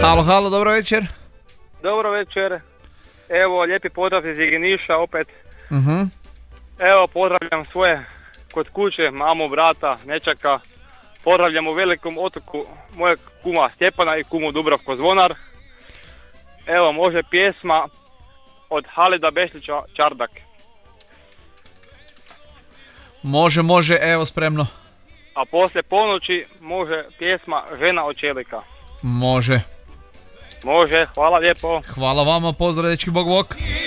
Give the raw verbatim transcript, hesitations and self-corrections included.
Halo, halo, dobro večer. Dobro večer. Evo, lijepi pozdrav iz Iginiša opet. Uh-huh. Evo, pozdravljam svoje kod kuće, mamu, brata, nečaka. Pozdravljam u Velikom Otoku mojeg kuma Stjepana i kumu Dubravko Zvonar. Evo, može pjesma od Halida Bešlića Čardak. Može, može, evo spremno. A poslije ponoći može pjesma Žena od čelika. Može. Može, hvala lijepo. Hvala vama, pozdrav dečki, bog bok.